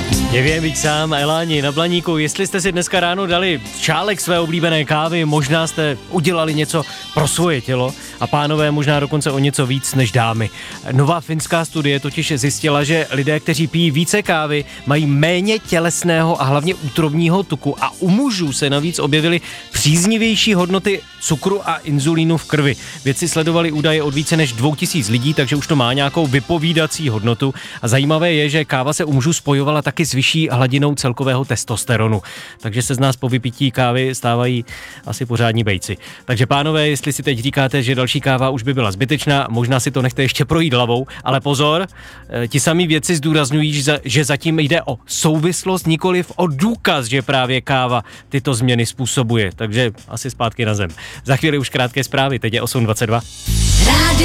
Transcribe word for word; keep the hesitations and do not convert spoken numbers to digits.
Nevím, víc sám, Eláni, na Blaníku, jestli jste si dneska ráno dali šálek své oblíbené kávy, možná jste udělali něco pro svoje tělo a pánové možná dokonce o něco víc než dámy. Nová finská studie totiž zjistila, že lidé, kteří pijí více kávy, mají méně tělesného a hlavně útrobního tuku a u mužů se navíc objevily příznivější hodnoty cukru a inzulínu v krvi. Vědci sledovali údaje od více než dvou tisíc lidí, takže už to má nějakou vypovídací hodnotu a zajímavé je, že káva se u mužů spojovala taky s vyšší hladinou celkového testosteronu. Takže se z nás po vypití kávy stávají asi pořádní bejci. Takže pánové, jestli si teď říkáte, že další káva už by byla zbytečná, možná si to nechte ještě projít hlavou, ale pozor, ti samí vědci zdůrazňují, že zatím jde o souvislost, nikoliv o důkaz, že právě káva tyto změny způsobuje. Takže asi zpátky na zem. Za chvíli už krátké zprávy, teď je osm dvacet dva.